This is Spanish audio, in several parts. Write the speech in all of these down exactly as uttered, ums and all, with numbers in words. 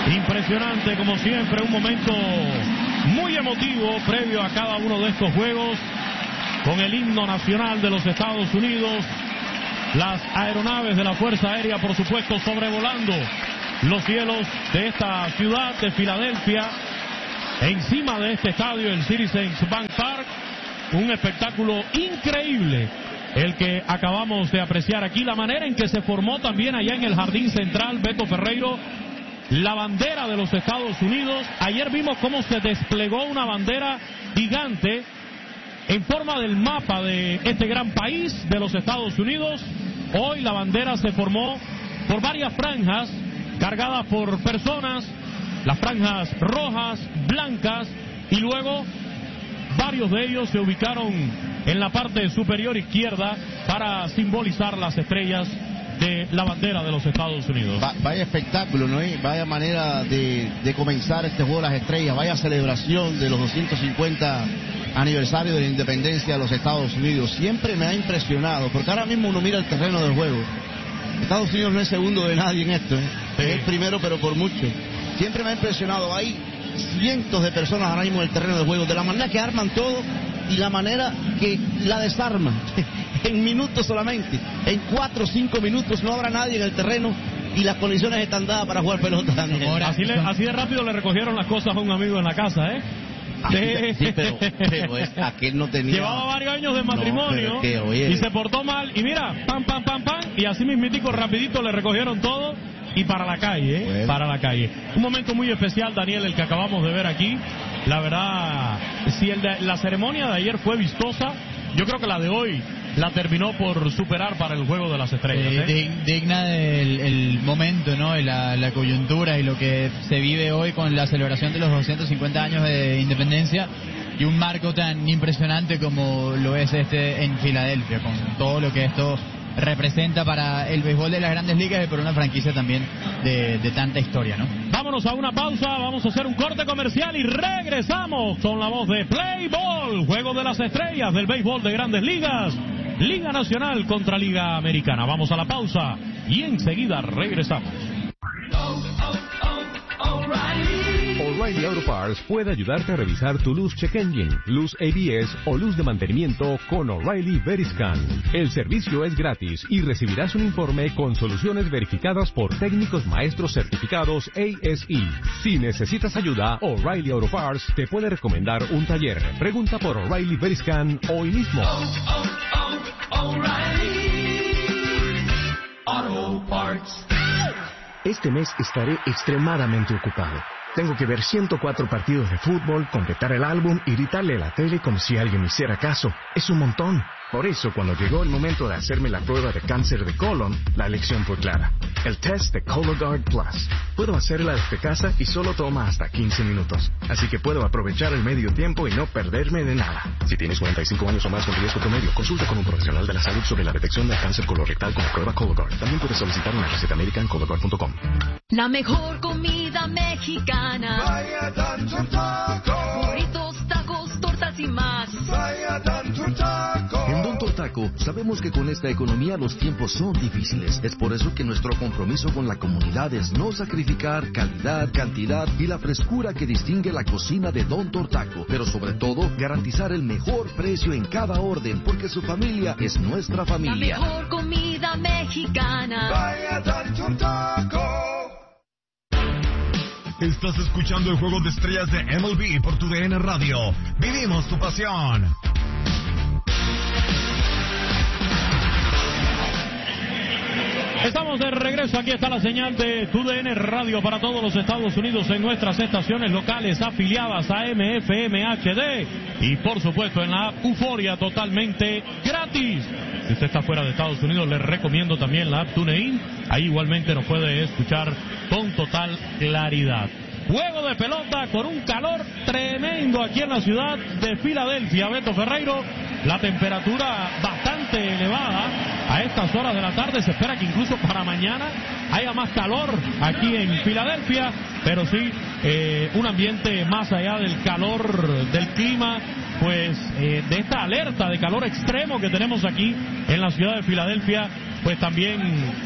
Impresionante, como siempre, un momento muy emotivo previo a cada uno de estos juegos, con el himno nacional de los Estados Unidos, las aeronaves de la Fuerza Aérea, por supuesto, sobrevolando los cielos de esta ciudad de Filadelfia, encima de este estadio, el Citizens Bank Park. Un espectáculo increíble el que acabamos de apreciar aquí, la manera en que se formó también allá en el Jardín Central, Beto Ferreiro, la bandera de los Estados Unidos. Ayer vimos cómo se desplegó una bandera gigante en forma del mapa de este gran país de los Estados Unidos. Hoy la bandera se formó por varias franjas cargadas por personas, las franjas rojas, blancas, y luego varios de ellos se ubicaron en la parte superior izquierda para simbolizar las estrellas de la bandera de los Estados Unidos. Va, vaya espectáculo, ¿no? Vaya manera de, de comenzar este juego de las estrellas, vaya celebración de los doscientos cincuenta aniversario de la independencia de los Estados Unidos. Siempre me ha impresionado, porque ahora mismo uno mira el terreno del juego. Estados Unidos no es segundo de nadie en esto, ¿eh? Sí. Es el primero, pero por mucho. Siempre me ha impresionado. Hay cientos de personas ahora mismo en el terreno del juego, de la manera que arman todo y la manera que la desarman. En minutos solamente, en cuatro o cinco minutos no habrá nadie en el terreno y las condiciones están dadas para jugar pelota. Así, le, así de rápido le recogieron las cosas a un amigo en la casa, ¿eh? Sí, sí, pero, pero es, aquel no tenía... Llevaba varios años de matrimonio, no, que, oye, y se portó mal, y mira, pam, pam, pam, pam, y así mismitico, rapidito le recogieron todo y para la calle, ¿eh? Bueno. Para la calle. Un momento muy especial, Daniel, el que acabamos de ver aquí. La verdad, si el de, la ceremonia de ayer fue vistosa, yo creo que la de hoy la terminó por superar para el juego de las estrellas, ¿eh? Eh, digna del el momento, ¿no? Y la, la coyuntura y lo que se vive hoy con la celebración de los doscientos cincuenta años de independencia y un marco tan impresionante como lo es este en Filadelfia, con todo lo que esto representa para el béisbol de las Grandes Ligas y por una franquicia también de, de tanta historia, ¿no? Vámonos a una pausa, vamos a hacer un corte comercial y regresamos con la voz de Play Ball, juego de las estrellas del béisbol de Grandes Ligas, Liga Nacional contra Liga Americana. Vamos a la pausa y enseguida regresamos. O'Reilly Auto Parts puede ayudarte a revisar tu luz check engine, luz A B S o luz de mantenimiento con O'Reilly Veriscan. El servicio es gratis y recibirás un informe con soluciones verificadas por técnicos maestros certificados A S E. Si necesitas ayuda, O'Reilly Auto Parts te puede recomendar un taller. Pregunta por O'Reilly Veriscan hoy mismo. Oh, oh, oh, O'Reilly Auto Parts. Este mes estaré extremadamente ocupado. Tengo que ver ciento cuatro partidos de fútbol, completar el álbum y gritarle a la tele como si alguien me hiciera caso. Es un montón. Por eso, cuando llegó el momento de hacerme la prueba de cáncer de colon, la elección fue clara. El test de Cologuard Plus. Puedo hacerla desde casa y solo toma hasta quince minutos. Así que puedo aprovechar el medio tiempo y no perderme de nada. Si tienes cuarenta y cinco años o más con riesgo promedio, consulta con un profesional de la salud sobre la detección del cáncer colorectal con la prueba Cologuard. También puedes solicitar una receta médica en Cologuard punto com. La mejor comida mexicana. Vaya Tanto Taco. Burritos, tacos, tortas y más. Vaya Tanto Taco. En Don Tortaco sabemos que con esta economía los tiempos son difíciles. Es por eso que nuestro compromiso con la comunidad es no sacrificar calidad, cantidad y la frescura que distingue la cocina de Don Tortaco. Pero sobre todo, garantizar el mejor precio en cada orden, porque su familia es nuestra familia. La mejor comida mexicana. Vaya Tanto Taco. Estás escuchando el Juego de Estrellas de M L B por tu D N Radio. Vivimos tu pasión. Estamos de regreso, aquí está la señal de tu D N Radio para todos los Estados Unidos en nuestras estaciones locales afiliadas a M F M H D y por supuesto en la app Euforia totalmente gratis. Si usted está fuera de Estados Unidos, les recomiendo también la app TuneIn, ahí igualmente nos puede escuchar con total claridad. Juego de pelota con un calor tremendo aquí en la ciudad de Filadelfia, Beto Ferreiro. La temperatura bastante elevada a estas horas de la tarde. Se espera que incluso para mañana haya más calor aquí en Filadelfia. Pero sí, eh, un ambiente más allá del calor del clima, pues eh, de esta alerta de calor extremo que tenemos aquí en la ciudad de Filadelfia, pues también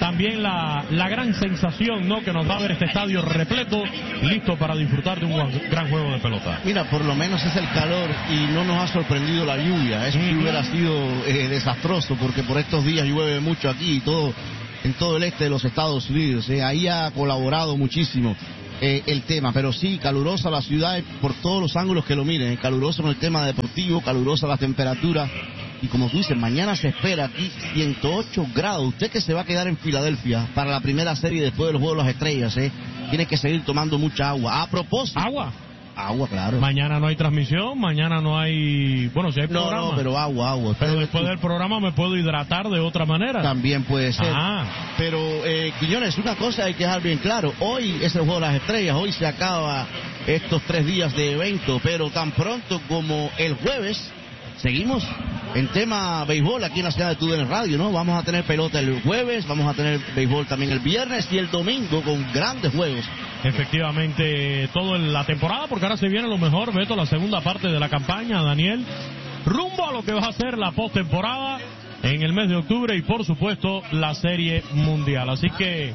también la, la gran sensación, ¿no?, que nos va a ver este estadio repleto, listo para disfrutar de un gran juego de pelota. Mira, por lo menos es el calor y no nos ha sorprendido la lluvia. Eso sí hubiera sido eh, desastroso, porque por estos días llueve mucho aquí y todo en todo el este de los Estados Unidos. Eh. Ahí ha colaborado muchísimo eh, el tema, pero sí, calurosa la ciudad por todos los ángulos que lo miren. Caluroso en el tema deportivo, calurosa la temperatura. Y como tú dices, mañana se espera aquí ciento ocho grados. Usted que se va a quedar en Filadelfia para la primera serie después de los Juegos de las Estrellas, ¿eh? Tiene que seguir tomando mucha agua. A propósito. ¿Agua? Agua, claro. Mañana no hay transmisión, mañana no hay... Bueno, si hay no, programa. No, pero agua, agua. Pero después del programa me puedo hidratar de otra manera. También puede ser. Ah. Pero, eh, Quiñones, una cosa hay que dejar bien claro. Hoy es el Juego de las Estrellas, hoy se acaba estos tres días de evento, pero tan pronto como el jueves... Seguimos en tema béisbol aquí en la ciudad de T U D N Radio, ¿no? Vamos a tener pelota el jueves, vamos a tener béisbol también el viernes y el domingo con grandes juegos. Efectivamente, toda la temporada, porque ahora se viene lo mejor, Beto, la segunda parte de la campaña, Daniel, rumbo a lo que va a ser la postemporada en el mes de octubre y, por supuesto, la Serie Mundial. Así que,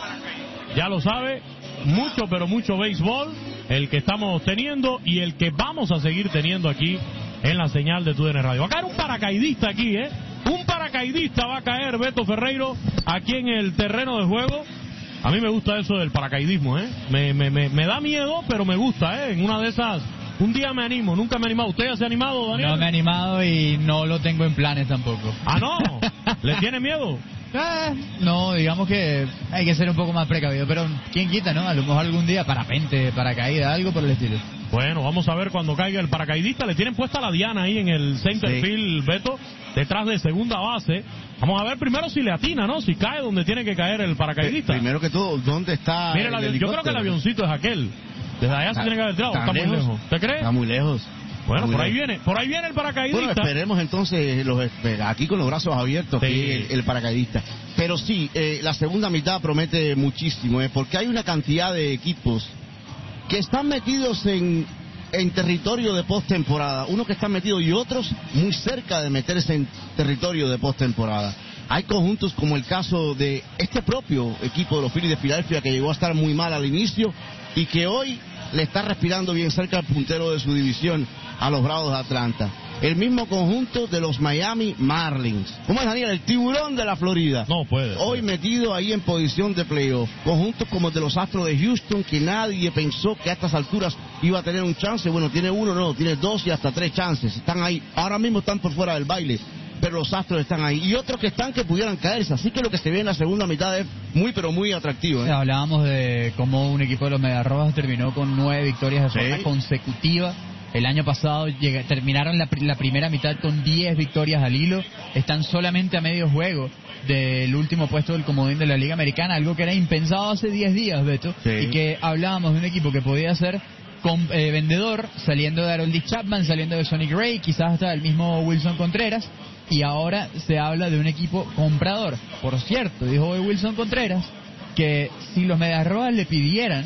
ya lo sabe, mucho, pero mucho béisbol, el que estamos teniendo y el que vamos a seguir teniendo aquí en la señal de T U D N Radio. Va a caer un paracaidista aquí, ¿eh? Un paracaidista va a caer, Beto Ferreiro, aquí en el terreno de juego. A mí me gusta eso del paracaidismo, ¿eh? Me, me, me, me da miedo, pero me gusta, ¿eh? En una de esas, un día me animo, nunca me he animado. ¿Usted ya se ha animado, Daniel? No me he animado y no lo tengo en planes tampoco. ¿Ah, no? ¿Le tiene miedo? Eh, no, digamos que hay que ser un poco más precavido, pero quién quita, ¿no? A lo mejor algún día parapente, paracaídas, algo por el estilo. Bueno, vamos a ver cuando caiga el paracaidista. Le tienen puesta la diana ahí en el center sí. field, Beto, detrás de segunda base. Vamos a ver primero si le atina, ¿no? Si cae donde tiene que caer el paracaidista. Eh, primero que todo, ¿dónde está Mire, el la, helicóptero? yo creo que el avioncito es aquel. Desde allá se tiene que haber tirado. Está muy lejos. ¿Te crees? Está muy lejos. Bueno, muy por ahí lejos. viene, por ahí viene el paracaidista. Bueno, esperemos entonces los, aquí con los brazos abiertos, sí. aquí el, el paracaidista. Pero sí, eh, la segunda mitad promete muchísimo, eh, porque hay una cantidad de equipos que están metidos en, en territorio de postemporada. Unos que están metidos y otros muy cerca de meterse en territorio de postemporada. Hay conjuntos como el caso de este propio equipo de los Phillies de Filadelfia, que llegó a estar muy mal al inicio y que hoy le está respirando bien cerca al puntero de su división a los Bravos de Atlanta. El mismo conjunto de los Miami Marlins. ¿Cómo es, Daniel? El tiburón de la Florida. No puede. Hoy metido ahí en posición de playoff. Conjuntos como el de los Astros de Houston, que nadie pensó que a estas alturas iba a tener un chance. Bueno, tiene uno, no, tiene dos y hasta tres chances. Están ahí. Ahora mismo están por fuera del baile, pero los Astros están ahí. Y otros que están que pudieran caerse. Así que lo que se ve en la segunda mitad es muy, pero muy atractivo, ¿eh? Hablábamos de cómo un equipo de los Mediarrojas terminó con nueve victorias de forma sí. consecutiva. El año pasado llega, terminaron la, la primera mitad con diez victorias al hilo. Están solamente a medio juego del último puesto del comodín de la Liga Americana, algo que era impensado hace diez días, Beto. Sí. Y que hablábamos de un equipo que podía ser con, eh, vendedor, saliendo de Harold Chapman, saliendo de Sonny Gray, quizás hasta del mismo Wilson Contreras. Y ahora se habla de un equipo comprador. Por cierto, dijo hoy Wilson Contreras que si los Medias Rojas le pidieran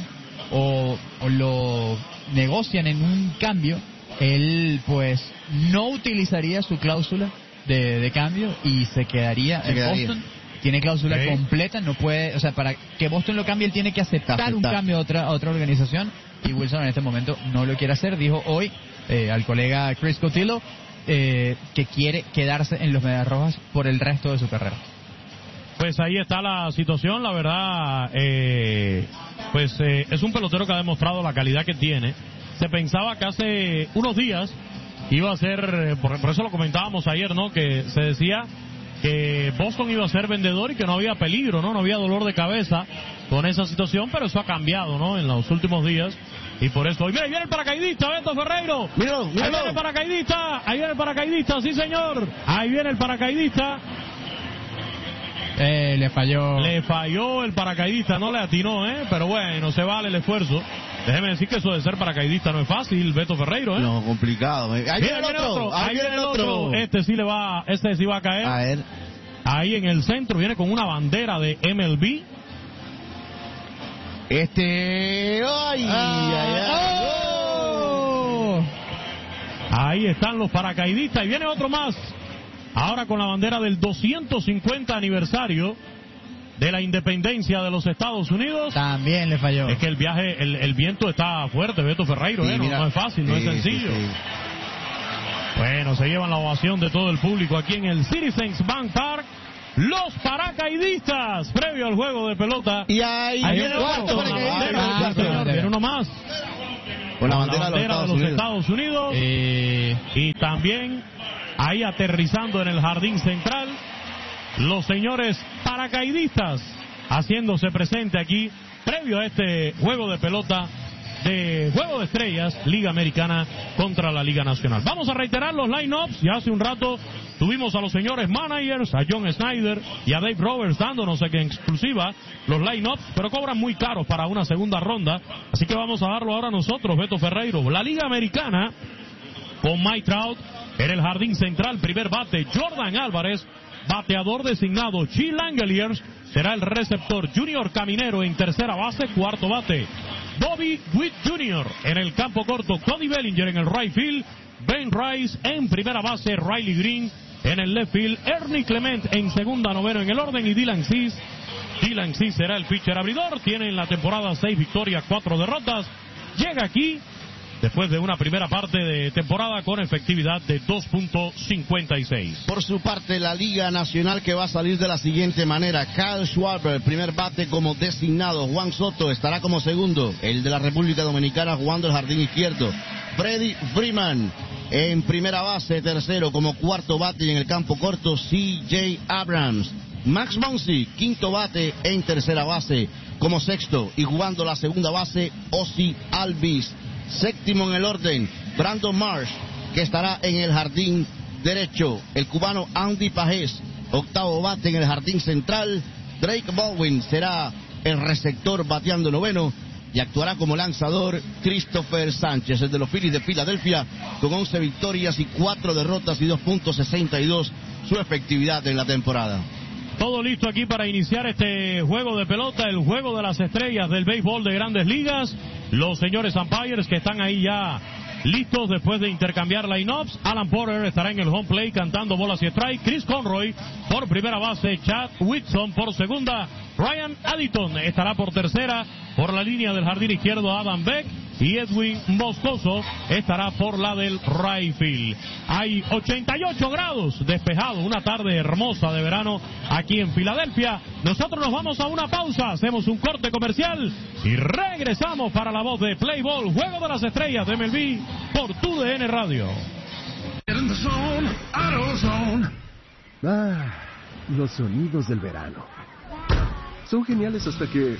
o, o lo negocian en un cambio, él pues no utilizaría su cláusula de, de cambio y se quedaría se en quedaría. Boston. Tiene cláusula Sí. completa, no puede, o sea, para que Boston lo cambie él tiene que aceptar, Aceptar. un cambio a otra, a otra organización, y Wilson en este momento no lo quiere hacer. Dijo hoy eh, al colega Chris Cotillo eh, que quiere quedarse en los Medias Rojas por el resto de su carrera. Pues ahí está la situación, la verdad, eh, pues eh, es un pelotero que ha demostrado la calidad que tiene. Se pensaba que hace unos días iba a ser, eh, por, por eso lo comentábamos ayer, ¿no? Que se decía que Boston iba a ser vendedor y que no había peligro, ¿no? No había dolor de cabeza con esa situación, pero eso ha cambiado, ¿no? En los últimos días. Y por eso, hoy mira, ahí viene el paracaidista, Beto Ferreiro. Míralo, míralo. Ahí viene el paracaidista, ahí viene el paracaidista, sí señor. Ahí viene el paracaidista. Eh, le falló. Le falló el paracaidista, no le atinó, ¿eh? Pero bueno, se vale el esfuerzo. Déjeme decir que eso de ser paracaidista no es fácil, Beto Ferreiro, ¿eh? No, complicado. ¿eh? Ahí Mira, viene el otro, ahí viene el otro. Este sí le va, este sí va a caer. A ver. Ahí en el centro viene con una bandera de M L B. Este... ¡Ay! Ah, ay, ay. oh. Ahí están los paracaidistas y viene otro más. Ahora con la bandera del doscientos cincuenta aniversario de la independencia de los Estados Unidos. También le falló. Es que el viaje, el, el viento está fuerte, Beto Ferreiro, Sí, ¿eh? no, mira, no es fácil, no sí, es sencillo. sí, sí. Bueno, se llevan la ovación de todo el público aquí en el Citizens Bank Park. Los paracaidistas, previo al juego de pelota. Y ahí, Ahí viene el cuarto con la paracaidista. bandera, sí, señor, viene uno más. Con la Con bandera, la bandera de los Estados Unidos. Eh, Y también ahí aterrizando en el jardín central, los señores paracaidistas haciéndose presente aquí, previo a este juego de pelota de Juego de Estrellas, Liga Americana contra la Liga Nacional. Vamos a reiterar los line-ups. Ya hace un rato tuvimos a los señores managers, a John Snyder y a Dave Roberts dándonos en exclusiva los line-ups, pero cobran muy caros para una segunda ronda, así que vamos a darlo ahora nosotros, Beto Ferreiro. La Liga Americana con Mike Trout en el jardín central, primer bate Jordan Álvarez, bateador designado G. Langeliers, será el receptor Junior Caminero en tercera base, cuarto bate Bobby Witt junior En el campo corto, Cody Bellinger en el right field, Ben Rice en primera base, Riley Green en el left field, Ernie Clement en segunda, noveno en el orden y Dylan Cease. Dylan Cease será el pitcher abridor, tiene en la temporada seis victorias, cuatro derrotas, llega aquí después de una primera parte de temporada con efectividad de dos punto cincuenta y seis. Por su parte, la Liga Nacional, que va a salir de la siguiente manera: Kyle Schwarber, primer bate como designado. Juan Soto estará como segundo. El de la República Dominicana jugando el jardín izquierdo. Freddie Freeman en primera base, tercero como cuarto bate, y en el campo corto C J Abrams. Max Muncy, quinto bate en tercera base como sexto, y jugando la segunda base Ozzy Albies. Séptimo en el orden, Brandon Marsh, que estará en el jardín derecho. El cubano Andy Pajés, octavo bate en el jardín central. Drake Baldwin será el receptor bateando noveno, y actuará como lanzador Christopher Sánchez, el de los Phillies de Filadelfia, con once victorias y cuatro derrotas y dos punto sesenta y dos su efectividad en la temporada. Todo listo aquí para iniciar este juego de pelota, el juego de las estrellas del béisbol de Grandes Ligas. Los señores umpires que están ahí ya listos después de intercambiar line-ups. Alan Porter estará en el home plate cantando bolas y strike. Chris Conroy por primera base, Chad Whitson por segunda, Ryan Addington estará por tercera, por la línea del jardín izquierdo Adam Beck, y Edwin Moscoso estará por la del right field. Hay ochenta y ocho grados, despejado, una tarde hermosa de verano aquí en Filadelfia. Nosotros nos vamos a una pausa, hacemos un corte comercial y regresamos para la voz de Play Ball, Juego de las Estrellas de M L B por T U D N Radio. Ah, los sonidos del verano. Son geniales hasta que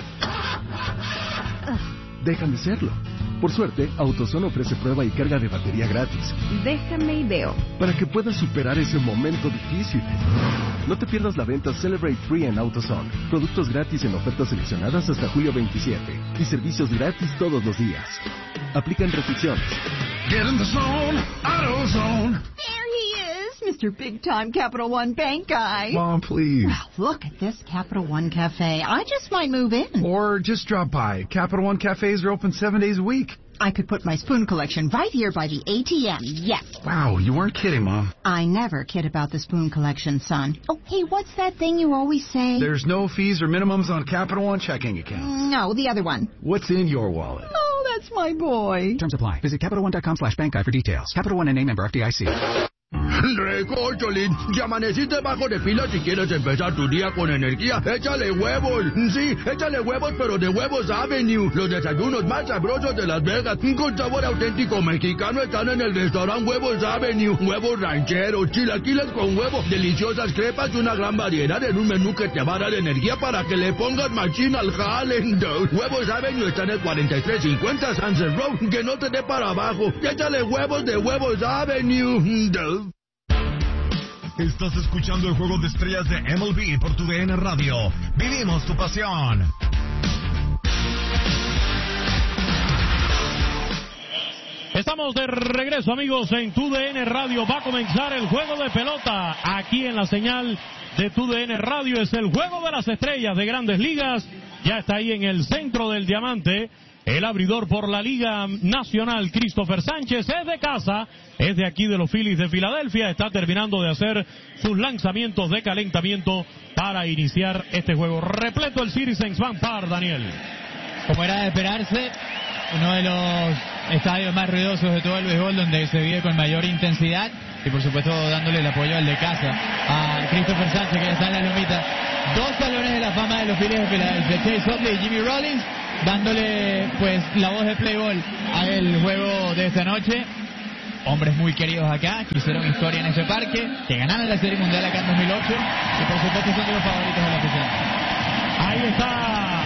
dejan de serlo. Por suerte, AutoZone ofrece prueba y carga de batería gratis. Déjame y veo. Para que puedas superar ese momento difícil. No te pierdas la venta Celebrate Free en AutoZone. Productos gratis en ofertas seleccionadas hasta julio veintisiete. Y servicios gratis todos los días. Aplican restricciones. Get in the zone, AutoZone. There he is, Mister Big Time Capital One Bank guy. Mom, please. Well, look at this Capital One Cafe. I just might move in. Or just drop by. Capital One cafes are open seven days a week. I could put my spoon collection right here by the A T M, yes. Wow, you weren't kidding, Mom. I never kid about the spoon collection, son. Oh, hey, what's that thing you always say? There's no fees or minimums on Capital One checking accounts. No, the other one. What's in your wallet? Oh, that's my boy. Terms apply. Visit CapitalOne.com slash bank guide for details. Capital One N A member F D I C. Recócholín, ya amaneciste bajo de pila. Si quieres empezar tu día con energía, échale huevos. Sí, échale huevos, pero de Huevos Avenue. Los desayunos más sabrosos de Las Vegas, con sabor auténtico mexicano, están en el restaurante Huevos Avenue. Huevos rancheros, chilaquiles con huevo, deliciosas crepas y una gran variedad en un menú que te va a dar energía para que le pongas machín al jale. Huevos Avenue está en el cuarenta y tres cincuenta Sunset Road. Que no te dé para abajo. Échale huevos de Huevos Avenue. Estás escuchando el Juego de Estrellas de M L B por tu D N Radio. Vivimos tu pasión. Estamos de regreso, amigos, en T U D N Radio. Va a comenzar el juego de pelota aquí en la señal de T U D N Radio. Es el Juego de las Estrellas de Grandes Ligas. Ya está ahí en el centro del diamante El abridor por la Liga Nacional, Christopher Sánchez, es de casa, es de aquí de los Phillies de Filadelfia, está terminando de hacer sus lanzamientos de calentamiento para iniciar este juego. Repleto el Citizens Bank Park, Daniel. Como era de esperarse, uno de los estadios más ruidosos de todo el béisbol, donde se vive con mayor intensidad, y por supuesto dándole el apoyo al de casa, a Christopher Sánchez, que ya está en la lomita. Dos salones de la fama de los Phillies de Filadelfia, Chase Utley y Jimmy Rollins, dándole pues la voz de Playboy al juego de esta noche. Hombres muy queridos acá, que hicieron historia en ese parque, que ganaron la Serie Mundial acá en dos mil ocho, y por supuesto son de los favoritos de la afición. Ahí está,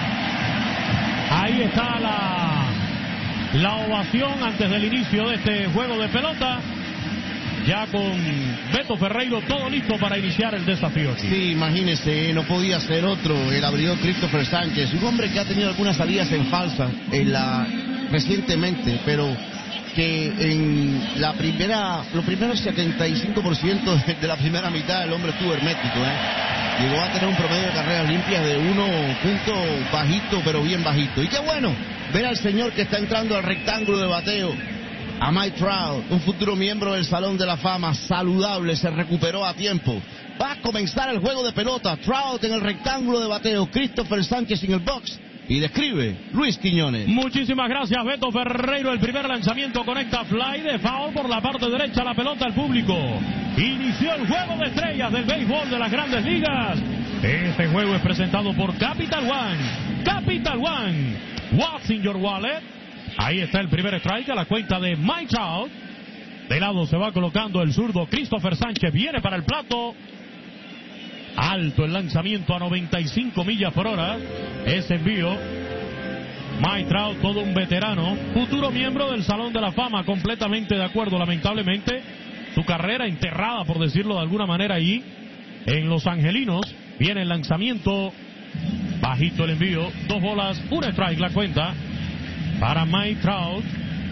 ahí está la, la ovación antes del inicio de este juego de pelota. Ya con Beto Ferreiro todo listo para iniciar el desafío aquí. Sí, imagínese, no podía ser otro, el abridor Christopher Sánchez, un hombre que ha tenido algunas salidas en falsa en la recientemente, pero que en la primera, los primeros setenta y cinco por ciento de, de la primera mitad el hombre estuvo hermético, ¿eh? Llegó a tener un promedio de carreras limpias de uno punto bajito, pero bien bajito. Y qué bueno ver al señor que está entrando al rectángulo de bateo, a Mike Trout, un futuro miembro del Salón de la Fama, saludable, se recuperó a tiempo. Va a comenzar el juego de pelota. Trout en el rectángulo de bateo, Christopher Sánchez en el box. Y describe Luis Quiñones. Muchísimas gracias, Beto Ferreiro. El primer lanzamiento conecta fly de foul por la parte derecha, la pelota al público. Inició el juego de estrellas del béisbol de las Grandes Ligas. Este juego es presentado por Capital One. Capital One. What's in your wallet? Ahí está el primer strike a la cuenta de Mike Trout. De lado se va colocando el zurdo Christopher Sánchez. Viene para el plato. Alto el lanzamiento a noventa y cinco millas por hora. Ese envío. Mike Trout, todo un veterano, futuro miembro del Salón de la Fama, completamente de acuerdo. Lamentablemente, su carrera enterrada, por decirlo de alguna manera, allí en Los Angelinos. Viene el lanzamiento. Bajito el envío. Dos bolas, un strike la cuenta para Mike Trout.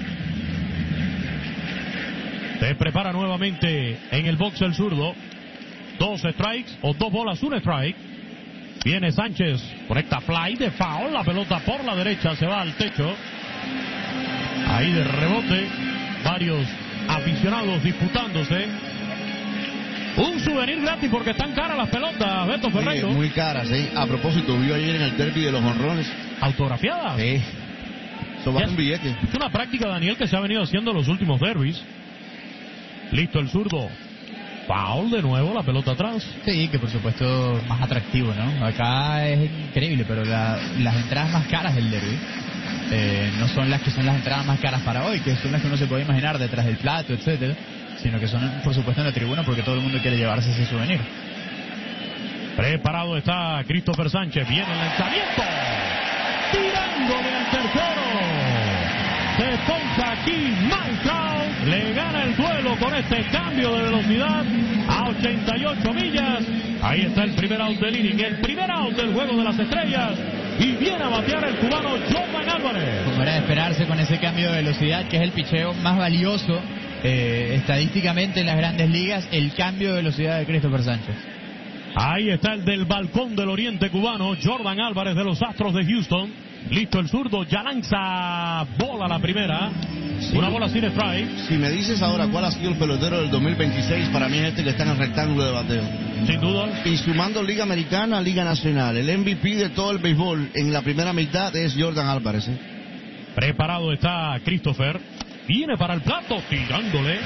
Se prepara nuevamente en el box el zurdo. Dos strikes o dos bolas, un strike. Viene Sánchez, conecta fly de foul, la pelota por la derecha se va al techo. Ahí de rebote, varios aficionados disputándose. Un souvenir gratis porque están caras las pelotas, Beto Ferreiro. Muy, muy caras, ¿eh? A propósito, vio ayer en el derby de los honrones. ¿Autografiadas? Sí. Eso vale un billete. Es una práctica, Daniel, que se ha venido haciendo en los últimos derbis. Listo el zurdo. Foul de nuevo, la pelota atrás. Sí, que por supuesto más atractivo, ¿no? Acá es increíble, pero la, las entradas más caras del derby eh, no son las que son las entradas más caras para hoy, que son las que uno se puede imaginar detrás del plato, etcétera, sino que son, por supuesto, en la tribuna porque todo el mundo quiere llevarse ese souvenir. Preparado está Christopher Sánchez. Viene el lanzamiento. Tirándole al tercero. Se poncha aquí Mike Trout. Le gana el duelo con este cambio de velocidad a ochenta y ocho millas. Ahí está el primer out del inning, el primer out del juego de las estrellas. Y viene a batear el cubano Jordan Álvarez. Como era de esperarse con ese cambio de velocidad, que es el picheo más valioso eh, estadísticamente en las Grandes Ligas, el cambio de velocidad de Christopher Sánchez. Ahí está el del balcón del oriente cubano, Jordan Álvarez de los Astros de Houston. Listo el zurdo, ya lanza bola la primera. Sí. Una bola sin strike. Si me dices ahora cuál ha sido el pelotero del dos mil veintiséis, para mí es este que está en el rectángulo de bateo. Sin duda. Y sumando Liga Americana, Liga Nacional, el M V P de todo el béisbol en la primera mitad es Jordan Álvarez. ¿eh? Preparado está Christopher. Viene para el plato, tirándole.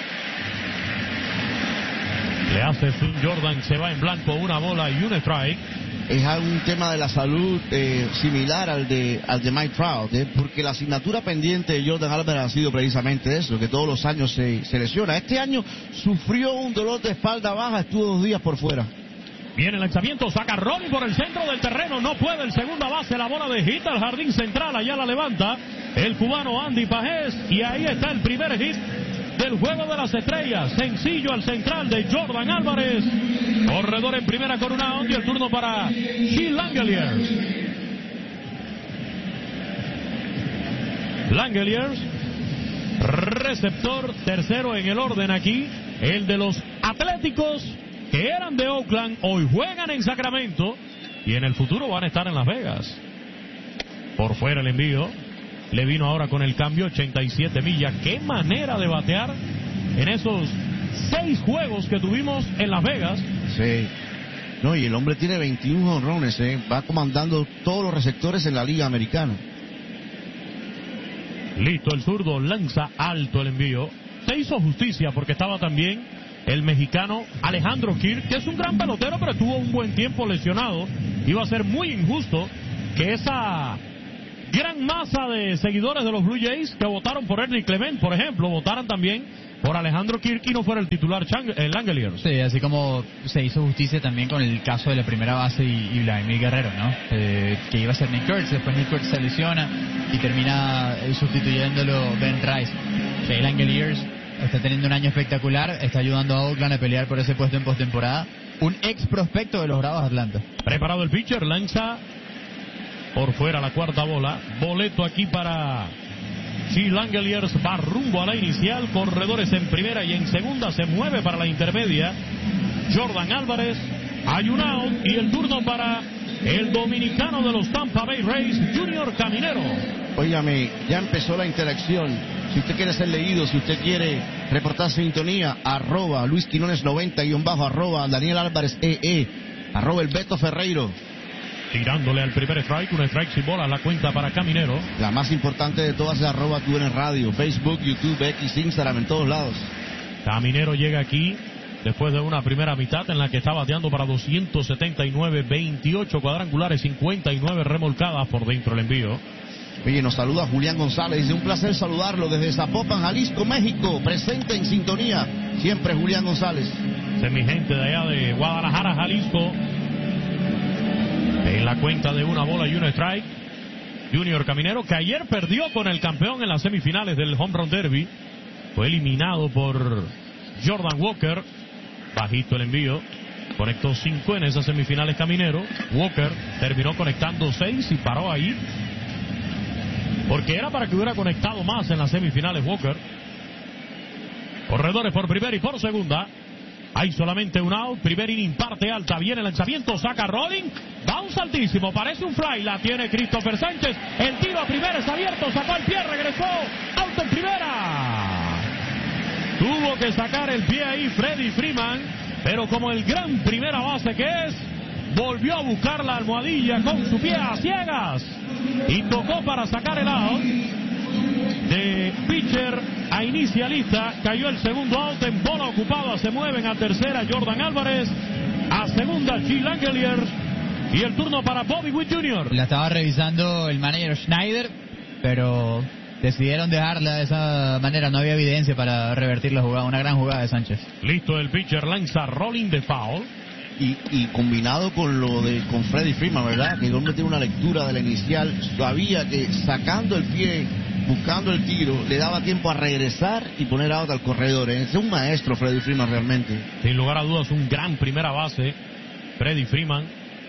Le hace swing Jordan, se va en blanco, una bola y un strike. Es un tema de la salud eh, similar al de al de Mike Trout, ¿eh? porque la asignatura pendiente de Jordan Álvarez ha sido precisamente eso, que todos los años se, se lesiona. Este año sufrió un dolor de espalda baja, estuvo dos días por fuera. Viene el lanzamiento, saca Ronnie por el centro del terreno, no puede el segunda base, la bola de hit al jardín central, allá la levanta el cubano Andy Pajés, y ahí está el primer hit del juego de las estrellas. Sencillo al central de Jordan Álvarez. Corredor en primera con una out y el turno para Gil Langeliers. Langeliers, receptor tercero en el orden aquí. El de los Atléticos, que eran de Oakland, hoy juegan en Sacramento y en el futuro van a estar en Las Vegas. Por fuera el envío. le vino ahora con el cambio, ochenta y siete millas. Qué manera de batear en esos seis juegos que tuvimos en Las Vegas. Sí. No, y el hombre tiene veintiún jonrones, ¿eh? Va comandando todos los receptores en la Liga Americana. Listo, el zurdo lanza alto el envío. Se hizo justicia porque estaba también el mexicano Alejandro Kirk, que es un gran pelotero, pero tuvo un buen tiempo lesionado. Iba a ser muy injusto que esa gran masa de seguidores de los Blue Jays que votaron por Ernie Clement, por ejemplo, votaran también por Alejandro Kirk y no fuera el titular Chang, el Langeliers. Sí, así como se hizo justicia también con el caso de la primera base y, y Vladimir Guerrero, ¿no? Eh, que iba a ser Nick Kurtz, después Nick Kurtz se lesiona y termina eh, sustituyéndolo Ben Rice. Sí, el Langeliers está teniendo un año espectacular, está ayudando a Oakland a pelear por ese puesto en postemporada. Un ex prospecto de los Bravos de Atlanta. Preparado el pitcher, lanza por fuera la cuarta bola. Boleto aquí para Chi Langeliers, va rumbo a la inicial. Corredores en primera y en segunda, se mueve para la intermedia Jordan Álvarez. Hay un out y el turno para el dominicano de los Tampa Bay Rays, Junior Caminero. Óigame, ya empezó la interacción. Si usted quiere ser leído, si usted quiere reportar sintonía, arroba Luis Quinones noventa guión bajo, arroba Daniel Álvarez E E, arroba el Beto Ferreiro. Tirándole al primer strike, un strike sin bola, la cuenta para Caminero. La más importante de todas es arroba T U N Radio, Facebook, YouTube, X, Instagram, en todos lados. Caminero llega aquí después de una primera mitad en la que está bateando para doscientos setenta y nueve, veintiocho cuadrangulares, cincuenta y nueve remolcadas por dentro el envío. Oye, nos saluda Julián González, dice un placer saludarlo desde Zapopan, Jalisco, México, presente en sintonía, siempre Julián González. Esa es mi gente de allá de Guadalajara, Jalisco. En la cuenta de una bola y un strike, Junior Caminero, que ayer perdió con el campeón en las semifinales del Home Run Derby, fue eliminado por Jordan Walker. Bajito el envío, conectó cinco en esas semifinales Caminero. Walker terminó conectando seis y paró ahí, porque era para que hubiera conectado más en las semifinales Walker. Corredores por primera y por segunda. Hay solamente un out, primer inning, parte alta, viene el lanzamiento, saca Rolling, da un saltísimo, parece un fly, la tiene Christopher Sánchez, el tiro a primera es abierto, sacó el pie, regresó, out en primera. Tuvo que sacar el pie ahí Freddie Freeman, pero como el gran primera base que es, volvió a buscar la almohadilla con su pie a ciegas y tocó para sacar el out. De pitcher a inicialista, cayó el segundo out en bola ocupada, se mueven a tercera Jordan Álvarez, a segunda Chi Langeliers y el turno para Bobby Witt junior La estaba revisando el manager Schneider, pero decidieron dejarla de esa manera, no había evidencia para revertir la jugada, una gran jugada de Sánchez. Listo, el pitcher lanza rolling de foul. Y, y combinado con lo de con Freddie Freeman, ¿verdad? Que el hombre tiene una lectura de la inicial, sabía que sacando el pie, buscando el tiro, le daba tiempo a regresar y poner out al corredor. ¿eh? Es un maestro Freddie Freeman realmente. Sin lugar a dudas, un gran primera base, Freddie Freeman.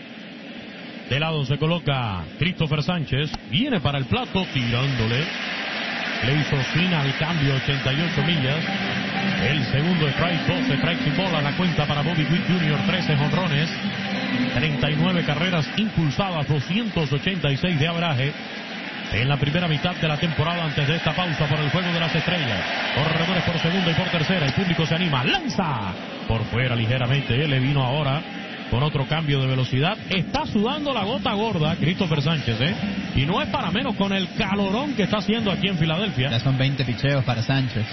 De lado se coloca Christopher Sánchez, viene para el plato tirándole. Le hizo fin al cambio, ochenta y ocho millas. El segundo strike, doce strikes y bola, la cuenta para Bobby Witt junior, trece jonrones, treinta y nueve carreras impulsadas, doscientos ochenta y seis de averaje en la primera mitad de la temporada antes de esta pausa por el juego de las estrellas. Corredores por segunda y por tercera, el público se anima, lanza por fuera ligeramente, él le vino ahora con otro cambio de velocidad. Está sudando la gota gorda Christopher Sánchez, ¿eh? Y no es para menos con el calorón que está haciendo aquí en Filadelfia. Ya son veinte picheos para Sánchez.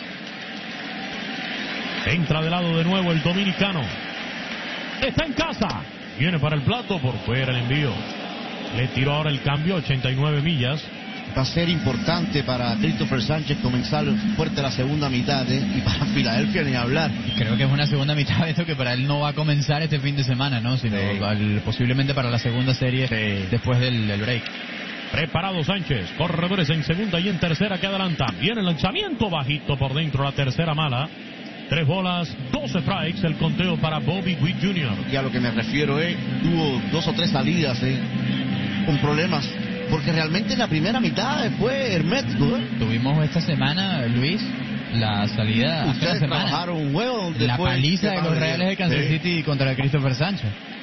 Entra de lado de nuevo el dominicano. Está en casa. Viene para el plato, por fuera el envío. Le tiró ahora el cambio, ochenta y nueve millas. Va a ser importante para Christopher Sánchez comenzar fuerte la segunda mitad, ¿eh? Y para Filadelfia ni hablar. Creo que es una segunda mitad de esto que para él no va a comenzar este fin de semana, ¿no? Sino sí. al, posiblemente para la segunda serie sí. después del, del break. Preparado Sánchez, corredores en segunda y en tercera que adelantan. Viene el lanzamiento bajito por dentro, la tercera mala. Tres bolas, doce strikes, el conteo para Bobby Witt junior Y a lo que me refiero, eh, tuvo dos o tres salidas, eh, con problemas. Porque realmente en la primera mitad fue hermético, ¿eh? Tuvimos esta semana, Luis, la salida. Ustedes semana, trabajaron un huevo. La paliza de los Reales de Kansas sí. City contra Christopher Sánchez.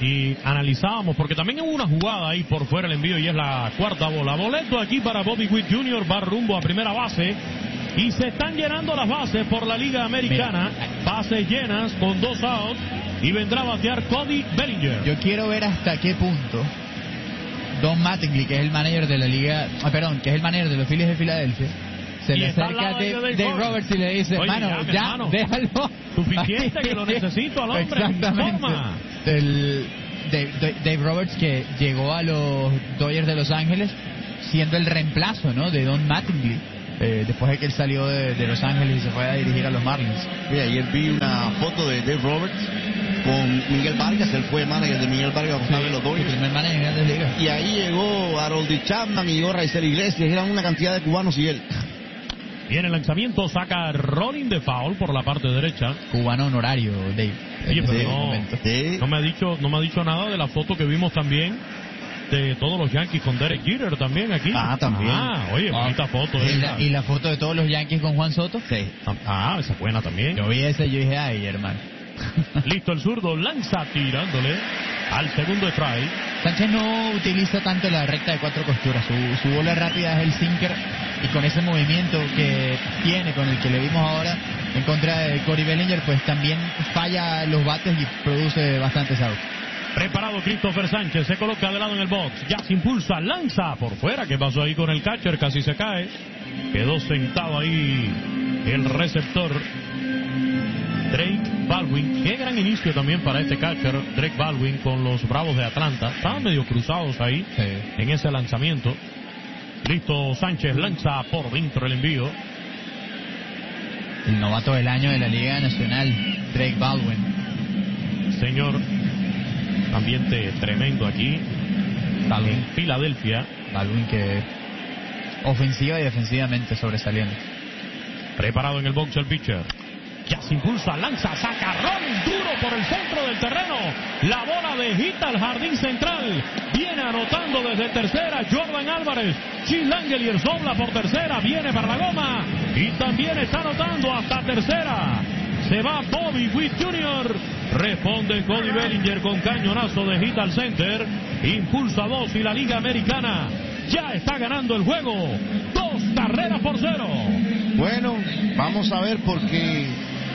y analizábamos, porque también hubo una jugada ahí por fuera el envío y es la cuarta bola. Boleto aquí para Bobby Witt junior, va rumbo a primera base y se están llenando las bases por la Liga Americana. Bases llenas con dos outs y vendrá a batear Cody Bellinger. Yo quiero ver hasta qué punto Don Mattingly, que es el manager de la Liga, ah, perdón, que es el manager de los Phillies de Filadelfia, se y le acerca a Dave, Dave, Dave Roberts y le dice, oye, mano, ya, ya, hermano, déjalo. Suficiente que lo necesito al hombre. Exactamente. El, Dave, Dave Roberts, que llegó a los Dodgers de Los Ángeles siendo el reemplazo, ¿no?, de Don Mattingly, eh, después de que él salió de, de Los Ángeles y se fue a dirigir a los Marlins. Mira, ayer vi una foto de Dave Roberts con Miguel Vargas, él fue manager de Miguel Vargas cuando estaba en los Dodgers. Primer manager en Grandes Ligas. Y ahí llegó Harold Chapman y llegó Raizel Iglesias, eran una cantidad de cubanos y él. Viene el lanzamiento, saca rolling de foul por la parte derecha. Cubano honorario, Dave. Oye, pero no, no me ha dicho, no me ha dicho nada de la foto que vimos también de todos los Yankees con Derek Jeter también aquí. Ah, también. Ah, oye, bonita foto. ¿Y la, ¿Y la foto de todos los Yankees con Juan Soto? Sí. Ah, esa es buena también. Yo vi esa y yo dije, ay, hermano. Listo el zurdo, lanza tirándole al segundo strike. Sánchez no utiliza tanto la recta de cuatro costuras, su, su bola rápida es el sinker, y con ese movimiento que tiene, con el que le vimos ahora en contra de Cody Bellinger, pues también falla los bates y produce bastantes outs. Preparado Christopher Sánchez, se coloca de lado en el box, ya se impulsa, lanza por fuera. ¿Qué pasó ahí con el catcher? Casi se cae, quedó sentado ahí el receptor Drake Baldwin. Qué gran inicio también para este catcher Drake Baldwin con los Bravos de Atlanta. Estaban medio cruzados ahí, sí, en ese lanzamiento. Listo, Sánchez lanza por dentro el envío. El novato del año de la Liga Nacional, Drake Baldwin. Señor, ambiente tremendo aquí Baldwin. En Filadelfia. Baldwin, que ofensiva y defensivamente sobresaliente. Preparado en el box el pitcher. Ya se impulsa, lanza, saca, rolling duro por el centro del terreno. La bola de hit al jardín central. Viene anotando desde tercera Jordan Álvarez. Chis Langeliers dobla por tercera, viene para la goma. Y también está anotando hasta tercera. Se va Bobby Witt junior Responde Cody Bellinger con cañonazo de hit al center. Impulsa dos y la Liga Americana ya está ganando el juego. Dos carreras por cero. Bueno, vamos a ver porque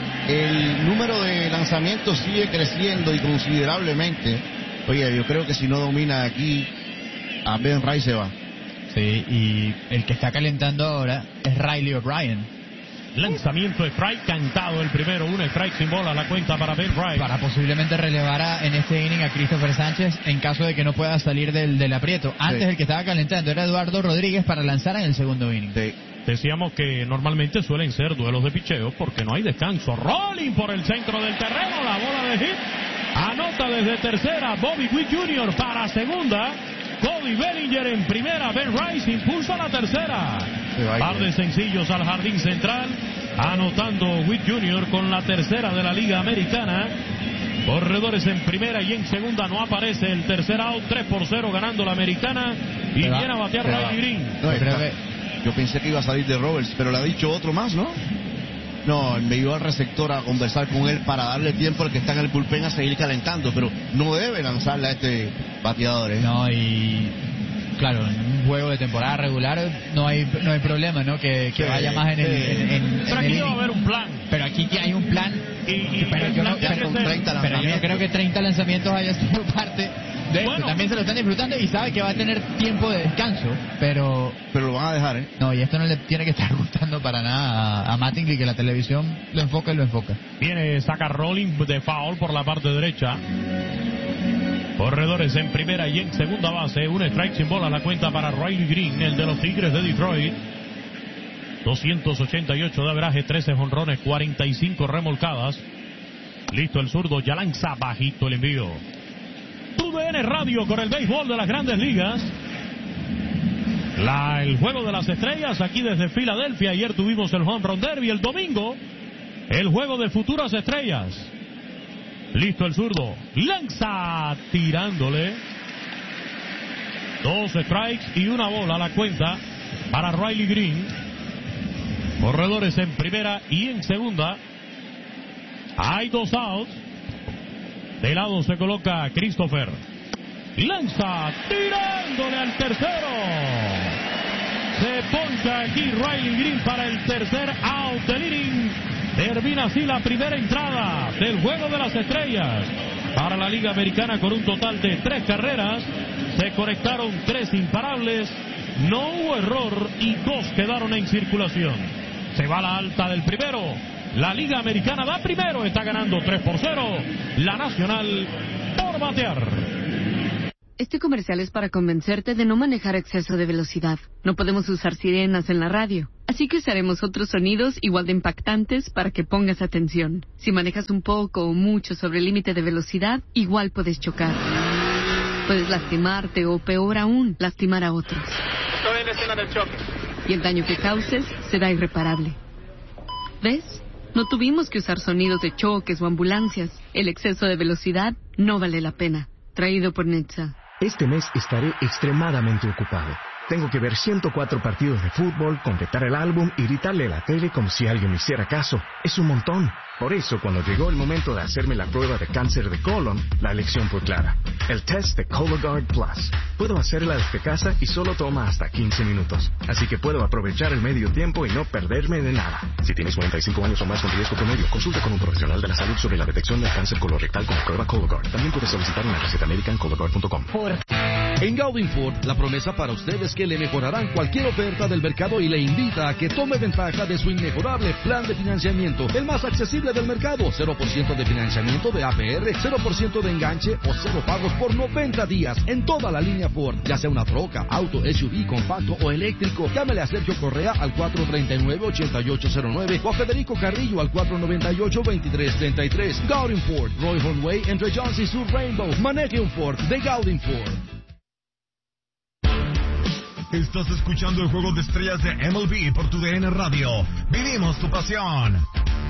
el número de lanzamientos sigue creciendo y considerablemente. Oye, yo creo que si no domina aquí, a Ben Ray se va. Sí, y el que está calentando ahora es Riley O'Brien. Lanzamiento de strike, cantado el primero, un strike sin bola, la cuenta para Ben Ray. Para posiblemente relevar a, en este inning a Christopher Sánchez en caso de que no pueda salir del, del aprieto. Antes sí, el que estaba calentando era Eduardo Rodríguez para lanzar en el segundo inning. Sí. Decíamos que normalmente suelen ser duelos de picheo porque no hay descanso. Rolling por el centro del terreno, la bola de hit. Anota desde tercera Bobby Witt junior para segunda. Cody Bellinger en primera. Ben Rice impulsa la tercera. Par de sencillos al jardín central. Anotando Witt junior con la tercera de la Liga Americana. Corredores en primera y en segunda no aparece el tercer out. tres por cero ganando la Americana. Y viene a batear Riley Green. No, creo que... Yo pensé que iba a salir de Roberts, pero le ha dicho otro más, ¿no? No, me iba al receptor a conversar con él para darle tiempo al que está en el bullpen a seguir calentando, pero no debe lanzarle a este bateador, ¿eh? No, y claro, en un juego de temporada regular no hay no hay problema, ¿no? Que, que sí, vaya más en el... En, en, pero en aquí el va a haber un plan. Pero aquí hay un plan. Y, y, pero, y yo no, plan pero, pero, pero yo no creo que treinta lanzamientos haya sido parte de bueno, esto. También se lo están disfrutando y sabe que va a tener tiempo de descanso, pero... Pero lo van a dejar, ¿eh? No, y esto no le tiene que estar gustando para nada a, a Mattingly, que la televisión lo enfoca y lo enfoca. Viene, saca rolling de foul por la parte derecha. Corredores en primera y en segunda base. Un strike sin bola, la cuenta para Riley Green, el de los Tigres de Detroit. doscientos ochenta y ocho de averaje, trece jonrones, cuarenta y cinco remolcadas. Listo el zurdo, ya lanza bajito el envío. U D N Radio con el béisbol de las Grandes Ligas. La, el juego de las estrellas aquí desde Filadelfia. Ayer tuvimos el Home Run Derby. El domingo, el juego de futuras estrellas. Listo el zurdo. Lanza tirándole. Dos strikes y una bola a la cuenta para Riley Green. Corredores en primera y en segunda. Hay dos outs. De lado se coloca Christopher. Lanza, tirándole al tercero. Se poncha aquí Riley Green para el tercer out del inning. Termina así la primera entrada del Juego de las Estrellas para la Liga Americana con un total de tres carreras. Se conectaron tres imparables, no hubo error y dos quedaron en circulación. Se va la alta del primero. La Liga Americana da primero, está ganando tres por cero. La Nacional por batear. Este comercial es para convencerte de no manejar a exceso de velocidad. No podemos usar sirenas en la radio, así que usaremos otros sonidos igual de impactantes para que pongas atención. Si manejas un poco o mucho sobre el límite de velocidad, igual puedes chocar. Puedes lastimarte o, peor aún, lastimar a otros. Estoy en la escena del choque. Y el daño que causes será irreparable. ¿Ves? No tuvimos que usar sonidos de choques o ambulancias. El exceso de velocidad no vale la pena. Traído por Netza. Este mes estaré extremadamente ocupado. Tengo que ver ciento cuatro partidos de fútbol, completar el álbum y gritarle a la tele como si alguien me hiciera caso. Es un montón. Por eso, cuando llegó el momento de hacerme la prueba de cáncer de colon, la elección fue clara. El test de Cologuard Plus. Puedo hacerla desde casa y solo toma hasta quince minutos. Así que puedo aprovechar el medio tiempo y no perderme de nada. Si tienes cuarenta y cinco años o más con riesgo promedio, consulta con un profesional de la salud sobre la detección del cáncer colorectal con la prueba Cologuard. También puedes solicitar una receta médica en cologuard punto com. En Gaudin Ford, la promesa para usted es que le mejorarán cualquier oferta del mercado y le invita a que tome ventaja de su inmejorable plan de financiamiento, el más accesible del mercado. cero por ciento de financiamiento de A P R, cero por ciento de enganche o cero pagos por noventa días en toda la línea Ford, ya sea una troca, auto, S U V, compacto o eléctrico. Llámele a Sergio Correa al cuatro treinta y nueve, ochenta y ocho cero nueve o a Federico Carrillo al cuatro noventa y ocho, veintitrés treinta y tres. Gaudin Ford, Roy Way entre Jones y Sur Rainbow. Maneje un Ford de Gaudin Ford. Estás escuchando el Juego de Estrellas de M L B por tu D N Radio. Vivimos tu pasión.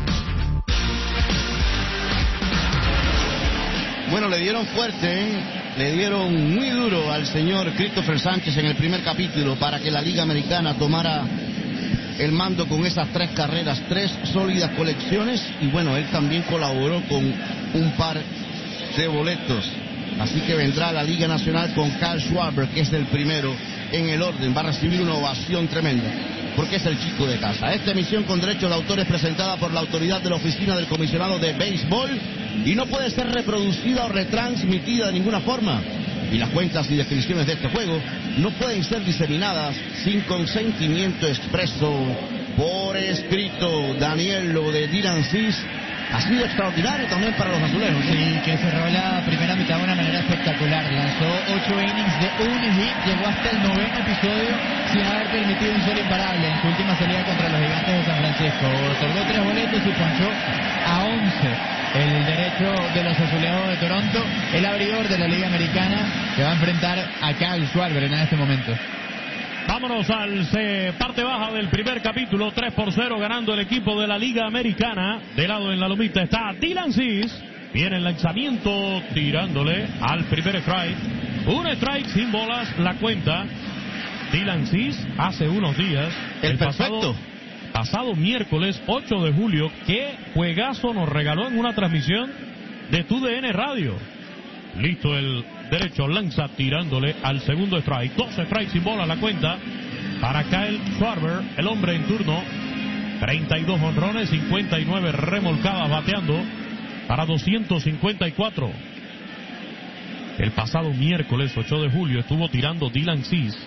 Bueno, le dieron fuerte, ¿eh? Le dieron muy duro al señor Christopher Sánchez en el primer capítulo para que la Liga Americana tomara el mando con esas tres carreras, tres sólidas colecciones, y bueno, él también colaboró con un par de boletos. Así que vendrá la Liga Nacional con Kyle Schwarber, que es el primero en el orden. Va a recibir una ovación tremenda, porque es el chico de casa. Esta emisión con derechos de autor es presentada por la autoridad de la Oficina del Comisionado de Béisbol y no puede ser reproducida o retransmitida de ninguna forma. Y las cuentas y descripciones de este juego no pueden ser diseminadas sin consentimiento expreso por escrito. Daniel, lo de Dylan Cease ha sido extraordinario también para los azulejos, ¿no? Sí, que cerró la primera mitad de una manera espectacular. Lanzó ocho innings de un hit, llegó hasta el noveno episodio sin haber permitido un solo imparable en su última salida contra los Gigantes de San Francisco. Otorgó tres boletos y ponchó a once. El derecho de los azulejos de Toronto, el abridor de la Liga Americana, que va a enfrentar a Kyle Schwarber en este momento. Vámonos al se, parte baja del primer capítulo, tres por cero ganando el equipo de la Liga Americana. De lado en la lomita está Dylan Cease. Viene el lanzamiento tirándole al primer strike. Un strike sin bolas, la cuenta. Dylan Cease hace unos días. El, el perfecto. Pasado, pasado miércoles ocho de julio. Qué juegazo nos regaló en una transmisión de tu D N Radio. Listo el derecho, lanza tirándole al segundo strike. Dos strikes sin bola la cuenta para Kyle Schwarber, el hombre en turno. treinta y dos honrones, cincuenta y nueve remolcadas bateando para doscientos cincuenta y cuatro. El pasado miércoles ocho de julio estuvo tirando Dylan Cease.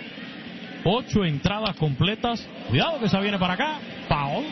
Ocho entradas completas. Cuidado que se viene para acá. Foul.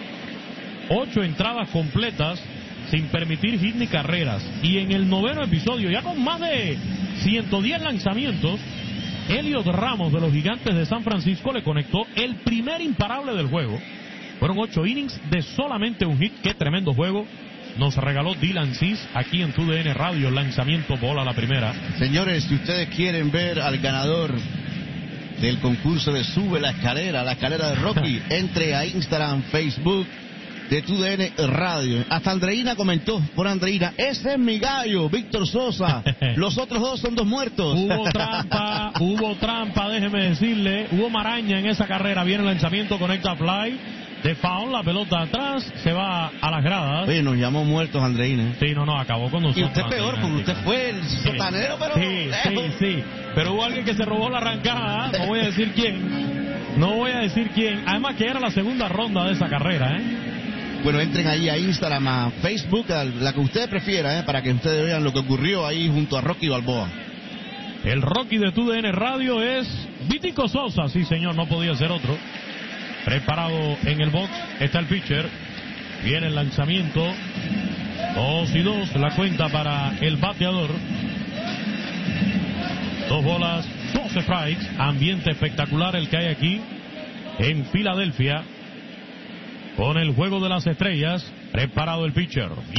Ocho entradas completas sin permitir hit ni carreras. Y en el noveno episodio, ya con más de ciento diez lanzamientos, Elliot Ramos de los Gigantes de San Francisco le conectó el primer imparable del juego. Fueron ocho innings de solamente un hit. Qué tremendo juego nos regaló Dylan Cease aquí en tu D N Radio. Lanzamiento, bola la primera. Señores, si ustedes quieren ver al ganador del concurso de Sube la Escalera, la escalera de Rocky, entre a Instagram, Facebook de tu D N Radio. Hasta Andreina comentó, por Andreina, ese es mi gallo, Víctor Sosa. Los otros dos son dos muertos. Hubo trampa, hubo trampa, déjeme decirle. Hubo maraña en esa carrera. Viene el lanzamiento, conecta fly. de foul, la pelota atrás, se va a las gradas. Oye, nos llamó muertos, Andreina. Sí, no, no, acabó con nosotros. Y usted peor, porque usted fue el sotanero, pero... Sí, sí, sí. Pero hubo alguien que se robó la arrancada, no voy a decir quién. No voy a decir quién. Además que era la segunda ronda de esa carrera, ¿eh? Bueno, entren ahí a Instagram, a Facebook, a la que ustedes prefieran, ¿eh? Para que ustedes vean lo que ocurrió ahí junto a Rocky Balboa. El Rocky de T U D N Radio es Vitico Sosa, sí señor, no podía ser otro. Preparado en el box, está el pitcher. Viene el lanzamiento. Dos y dos, la cuenta para el bateador. Dos bolas, dos strikes. Ambiente espectacular el que hay aquí en Filadelfia. Con el juego de las estrellas, preparado el pitcher.